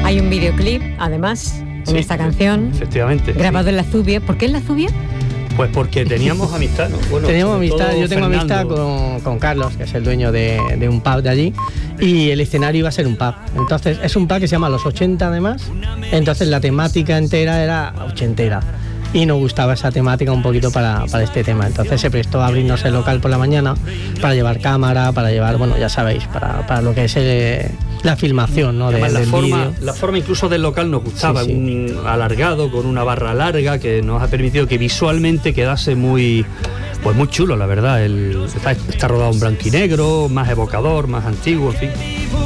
Hay un videoclip, además, en esta canción. Efectivamente. Grabado en La Zubia. ¿Por qué en La Zubia? Pues porque teníamos amistad, ¿no? Bueno, teníamos amistad, yo tengo Fernando. amistad con Carlos, que es el dueño de un pub de allí, y el escenario iba a ser un pub. Entonces, es un pub que se llama Los 80 además, entonces la temática entera era ochentera. Y nos gustaba esa temática un poquito para este tema. Entonces se prestó a abrirnos el local por la mañana para llevar cámara, para llevar, bueno, ya sabéis, para lo que es la filmación, ¿no? Además, del vídeo. la forma incluso del local nos gustaba, Sí, sí. un alargado con una barra larga que nos ha permitido que visualmente quedase muy chulo, la verdad. Está rodado en blanco y negro, más evocador, más antiguo, en fin.